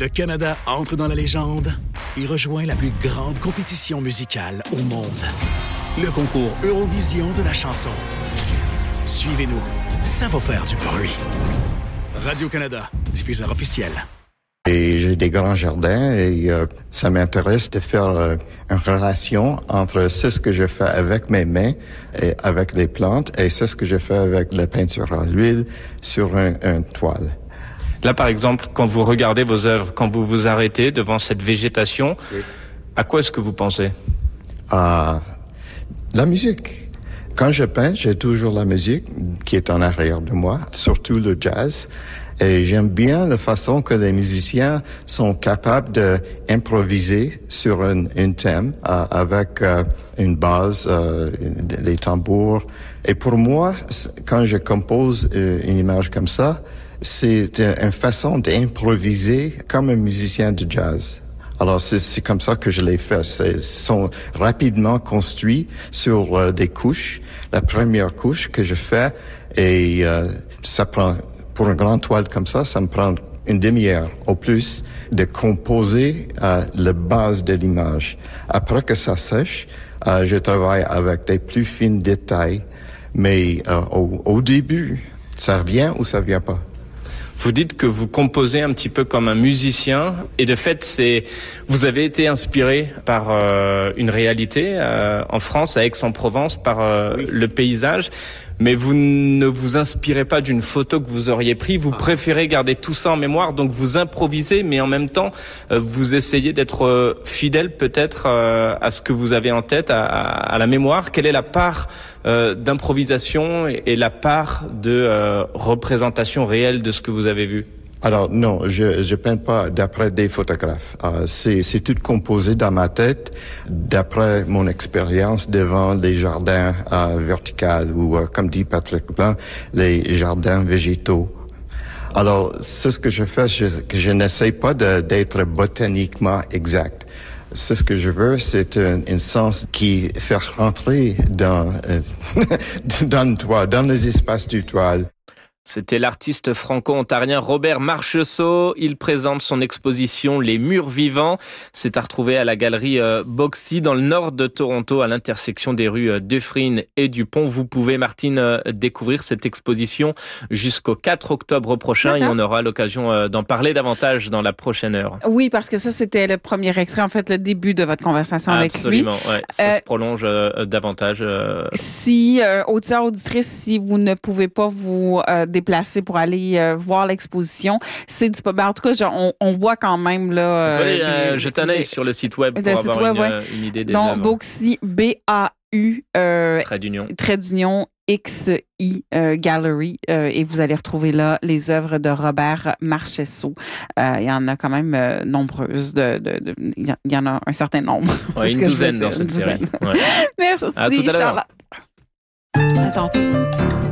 Le Canada entre dans la légende et rejoint la plus grande compétition musicale au monde. Le concours Eurovision de la chanson. Suivez-nous, ça va faire du bruit. Radio-Canada, diffuseur officiel. Et j'ai des grands jardins et ça m'intéresse de faire une relation entre ce que je fais avec mes mains et avec les plantes et ce que je fais avec la peinture à l'huile sur une toile. Là, par exemple, quand vous regardez vos œuvres, quand vous vous arrêtez devant cette végétation, oui. À quoi est-ce que vous pensez? La musique. Quand je peins, j'ai toujours la musique qui est en arrière de moi, surtout le jazz. Et j'aime bien la façon que les musiciens sont capables d'improviser sur un thème avec une base, les tambours. Et pour moi, quand je compose une image comme ça, c'est une façon d'improviser comme un musicien de jazz. Alors, c'est comme ça que je les fais. Ils sont rapidement construits sur des couches. La première couche que je fais, et ça prend, pour une grande toile comme ça me prend une demi-heure au plus de composer la base de l'image. Après que ça sèche, je travaille avec des plus fins détails. Mais au début, ça vient ou ça vient pas? Vous dites que vous composez un petit peu comme un musicien et de fait, vous avez été inspiré par une réalité en France, à Aix-en-Provence, par oui. Le paysage. Mais vous ne vous inspirez pas d'une photo que vous auriez prise, vous préférez garder tout ça en mémoire, donc vous improvisez, mais en même temps, vous essayez d'être fidèle peut-être à ce que vous avez en tête, à la mémoire. Quelle est la part d'improvisation et la part de représentation réelle de ce que vous avez vu? Alors non, je peins pas d'après des photographes. C'est tout composé dans ma tête d'après mon expérience devant les jardins verticaux ou comme dit Patrick Blanc, les jardins végétaux. Alors c'est ce que je fais, que je n'essaie pas d'être botaniquement exact. C'est ce que je veux, c'est un sens qui fait rentrer dans une toile, dans les espaces du toile. C'était l'artiste franco-ontarien Robert Marcheseau. Il présente son exposition Les Murs Vivants. C'est à retrouver à la galerie Boxy dans le nord de Toronto, à l'intersection des rues Dufferin et Dupont. Vous pouvez, Martine, découvrir cette exposition jusqu'au 4 octobre prochain. D'accord. Et on aura l'occasion d'en parler davantage dans la prochaine heure. Oui, parce que ça, c'était le premier extrait, en fait, le début de votre conversation avec lui. Absolument, ouais. Ça se prolonge davantage. Si, auditeurs, auditrices, si vous ne pouvez pas vous déplacer pour aller voir l'exposition, c'est disponible. En tout cas, on voit quand même là. Vous pouvez aller jeter un œil sur le site web pour avoir une idée des œuvres. Donc, Boxy, B-A-U, trait d'union, X-I Gallery, et vous allez retrouver là les œuvres de Robert Marcheseau. Il y en a quand même nombreuses. Il y en a un certain nombre. Ouais, une douzaine dans cette série. Ouais. Merci, à tout à l'heure. Charlotte. À tantôt.